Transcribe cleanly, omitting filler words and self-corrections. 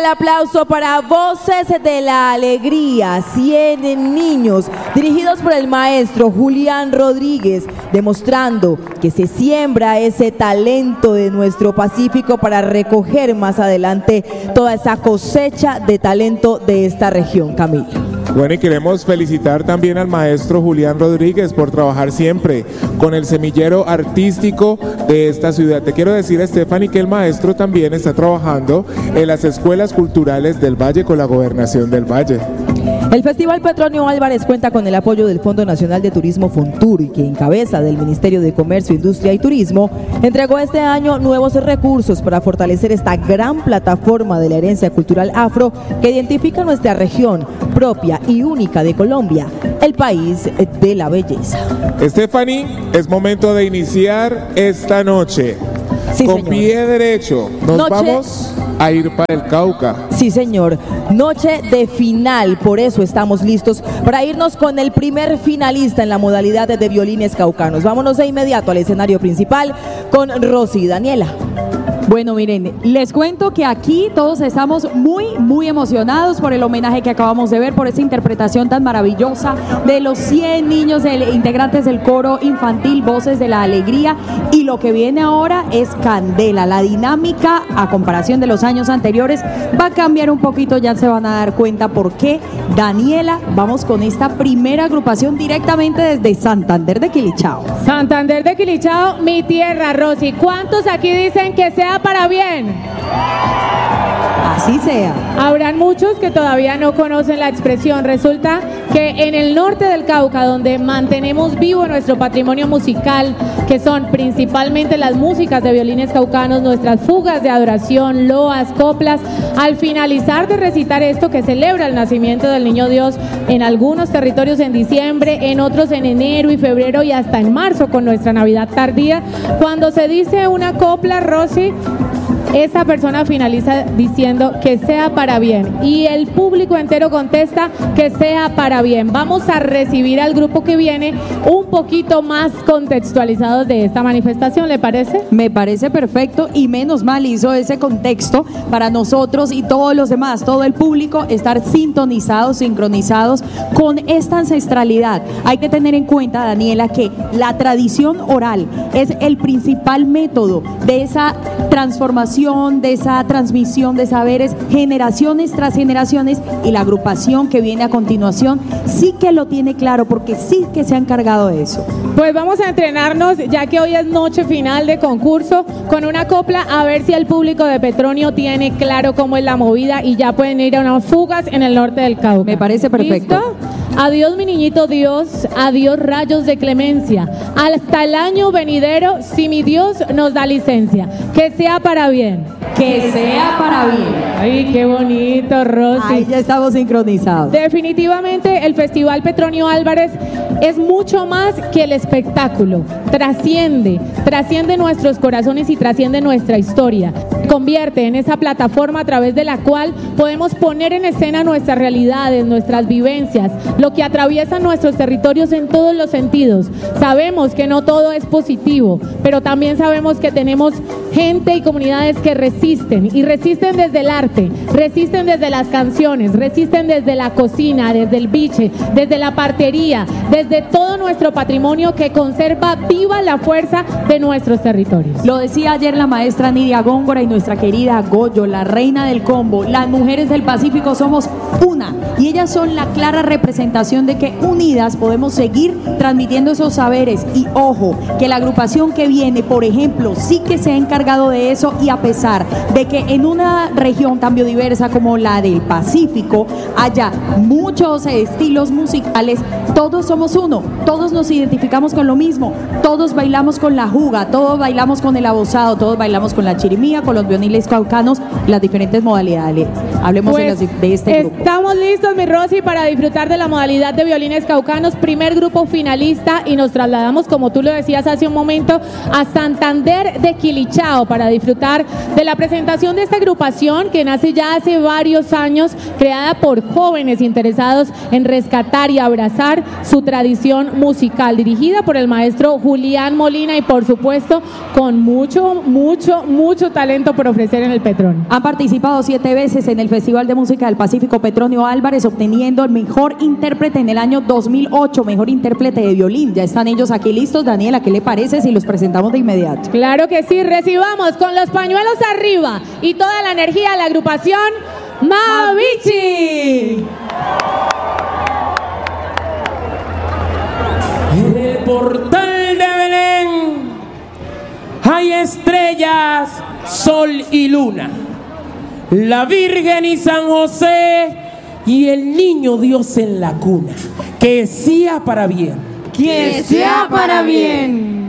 el aplauso para Voces de la Alegría, 100 niños, dirigidos por el maestro Julián Rodríguez, demostrando que se siembra ese talento de nuestro Pacífico para recoger más adelante toda esa cosecha de talento de esta región, Camila. Bueno, y queremos felicitar también al maestro Julián Rodríguez por trabajar siempre con el semillero artístico de esta ciudad. Te quiero decir, Stephanie, que el maestro también está trabajando en las escuelas culturales del Valle con la Gobernación del Valle. El Festival Petronio Álvarez cuenta con el apoyo del Fondo Nacional de Turismo Fontur, que en cabeza del Ministerio de Comercio, Industria y Turismo entregó este año nuevos recursos para fortalecer esta gran plataforma de la herencia cultural afro que identifica nuestra región propia y única de Colombia, el país de la belleza. Stephanie, es momento de iniciar esta noche. Sí, con señor. Pie derecho, nos vamos a ir para el Cauca. Sí, señor. Noche de final, por eso estamos listos para irnos con el primer finalista en la modalidad de violines caucanos. Vámonos de inmediato al escenario principal con Rosy y Daniela. Bueno, miren, les cuento que aquí todos estamos muy emocionados por el homenaje que acabamos de ver, por esa interpretación tan maravillosa de los 100 niños integrantes del coro infantil Voces de la Alegría, y lo que viene ahora es candela. La dinámica, a comparación de los años anteriores, va a cambiar un poquito, ya se van a dar cuenta por qué. Daniela, vamos con esta primera agrupación directamente desde Santander de Quilichao. Santander de Quilichao, mi tierra, Rosy. ¿Cuántos aquí dicen que sea para bien? Así sea. Habrán muchos que todavía no conocen la expresión. Resulta que en el norte del Cauca, donde mantenemos vivo nuestro patrimonio musical, que son principalmente las músicas de violines caucanos, nuestras fugas de adoración, loas, coplas, al finalizar de recitar esto que celebra el nacimiento del Niño Dios, en algunos territorios en diciembre, en otros en enero y febrero y hasta en marzo con nuestra Navidad tardía, cuando se dice una copla, Rosy, esa persona finaliza diciendo que sea para bien y el público entero contesta que sea para bien. Vamos a recibir al grupo que viene un poquito más contextualizados de esta manifestación, ¿le parece? Me parece perfecto, y menos mal hizo ese contexto para nosotros y todos los demás, todo el público, estar sintonizados, sincronizados con esta ancestralidad. Hay que tener en cuenta, Daniela, que la tradición oral es el principal método de esa transformación, de esa transmisión de saberes generaciones tras generaciones, y la agrupación que viene a continuación sí que lo tiene claro, porque sí que se ha encargado de eso. Pues vamos a entrenarnos, ya que hoy es noche final de concurso, con una copla, a ver si el público de Petronio tiene claro cómo es la movida y ya pueden ir a unas fugas en el norte del Cauca. Me parece perfecto. ¿Listo? Adiós, mi niñito Dios, adiós, rayos de clemencia. Hasta el año venidero, si mi Dios nos da licencia. Que sea para bien. Que sea para bien. Ay, qué bonito, Rosy. Ahí ya estamos sincronizados. Definitivamente el Festival Petronio Álvarez es mucho más que el espectáculo. Trasciende nuestros corazones y trasciende nuestra historia. Convierte en esa plataforma a través de la cual podemos poner en escena nuestras realidades, nuestras vivencias, lo que atraviesa nuestros territorios en todos los sentidos. Sabemos que no todo es positivo, pero también sabemos que tenemos gente y comunidades que resisten, y resisten desde el arte, resisten desde las canciones, resisten desde la cocina, desde el biche, desde la partería, desde todo nuestro patrimonio que conserva viva la fuerza de nuestros territorios. Lo decía ayer la maestra Nidia Góngora y nuestra querida Goyo, la reina del combo. Las mujeres del Pacífico somos una, y ellas son la clara representación de que unidas podemos seguir transmitiendo esos saberes. Y ojo, que la agrupación que viene, por ejemplo, sí que se ha encargado de eso, y a pesar de que en una región tan biodiversa como la del Pacífico haya muchos estilos musicales, todos somos uno, todos nos identificamos con lo mismo, todos bailamos con la juga, todos bailamos con el abozado, todos bailamos con la chirimía, con los violines caucanos, las diferentes modalidades. Hablemos pues de este grupo. Estamos listos, mi Rosy, para disfrutar de la modalidad de violines caucanos, primer grupo finalista, y nos trasladamos, como tú lo decías hace un momento, a Santander de Quilichao para disfrutar de la presentación de esta agrupación que nace ya hace varios años, creada por jóvenes interesados en rescatar y abrazar su tradición musical, dirigida por el maestro Julián Molina y por supuesto con mucho talento por ofrecer en el Petronio. Han participado 7 veces en el Festival de Música del Pacífico, Petronio Álvarez, obteniendo el mejor intérprete en el año 2008, mejor intérprete de violín. Ya están ellos aquí listos. Daniela, ¿qué le parece si los presentamos de inmediato? Claro que sí, recibamos con los pañuelos arriba y toda la energía de la agrupación Mavichi. En el portal de Belén hay estrellas, sol y luna, la Virgen y San José y el niño Dios en la cuna. Que sea para bien. Que sea para bien.